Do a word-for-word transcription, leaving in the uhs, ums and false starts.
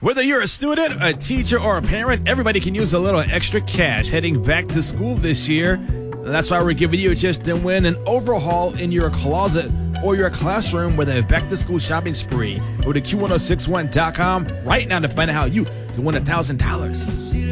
Whether you're a student, a teacher, or a parent, everybody can use a little extra cash heading back to school this year. That's why we're giving you a chance to win an overhaul in your closet or your classroom with a back-to-school shopping spree. Go to Q ten sixty-one dot com right now to find out how you can win one thousand dollars.